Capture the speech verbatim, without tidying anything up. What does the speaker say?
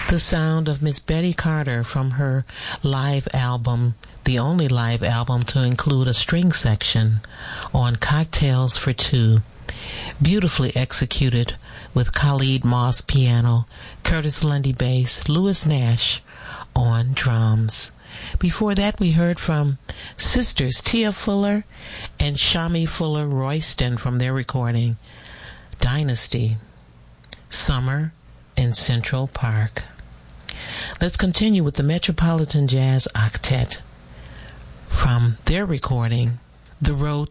The sound of Miss Betty Carter from her live album, the only live album to include a string section, on Cocktails for Two. Beautifully executed with Khalid Moss piano, Curtis Lundy bass, Louis Nash on drums. Before that, we heard from sisters Tia Fuller and Shami Fuller Royston from their recording, Dynasty, Summer in Central Park. Let's continue with the Metropolitan Jazz Octet from their recording, The Road